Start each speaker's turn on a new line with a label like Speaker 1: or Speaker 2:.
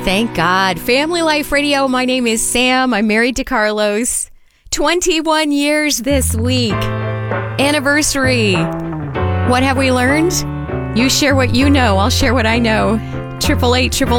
Speaker 1: Thank God. Family Life Radio. My name is Sam. I'm married to Carlos. 21 years this week. Anniversary. What have we learned? You share what you know. I'll share what I know. 888